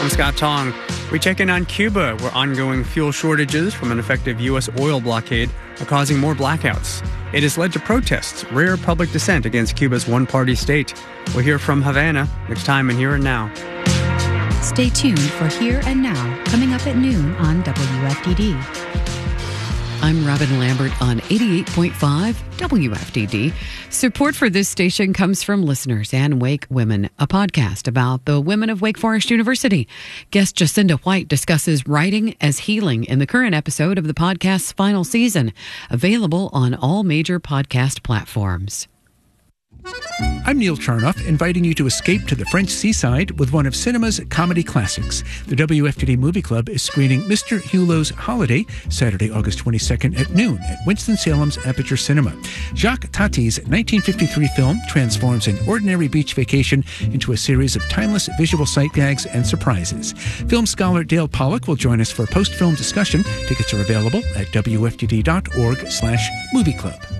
I'm Scott Tong. We check in on Cuba, where ongoing fuel shortages from an effective U.S. oil blockade are causing more blackouts. It has led to protests, rare public dissent against Cuba's one-party state. We'll hear from Havana next time in Here and Now. Stay tuned for Here and Now, coming up at noon on WFDD. I'm Robin Lambert on 88.5 WFDD. Support for this station comes from listeners and Wake Women, a podcast about the women of Wake Forest University. Guest Jacinda White discusses writing as healing in the current episode of the podcast's final season, available on all major podcast platforms. I'm Neil Charnoff, inviting you to escape to the French seaside with one of cinema's comedy classics. The WFDD Movie Club is screening Mr. Hulot's Holiday, Saturday, August 22nd at noon at Winston-Salem's Aperture Cinema. Jacques Tati's 1953 film transforms an ordinary beach vacation into a series of timeless visual sight gags and surprises. Film scholar Dale Pollock will join us for a post-film discussion. Tickets are available at WFDD.org/movieclub.